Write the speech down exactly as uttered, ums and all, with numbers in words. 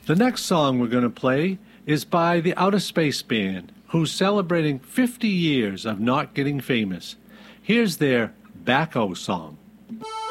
The next song we're going to play is by the Outer Space Band, who's celebrating fifty years of not getting famous. Here's their Back-O song.